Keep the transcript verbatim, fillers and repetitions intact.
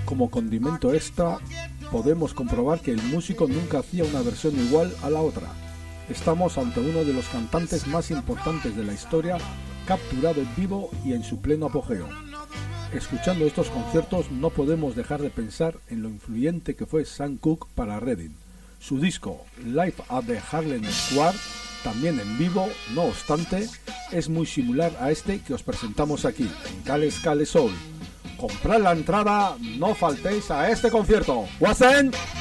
Como condimento extra, podemos comprobar que el músico nunca hacía una versión igual a la otra. Estamos ante uno de los cantantes más importantes de la historia, capturado en vivo y en su pleno apogeo. Escuchando estos conciertos no podemos dejar de pensar en lo influyente que fue Sam Cooke para Reading. Su disco Live at the Harlem Square, también en vivo, no obstante, es muy similar a este que os presentamos aquí, en Cales Cales Soul. Comprad la entrada, no faltéis a este concierto. ¡Wasen!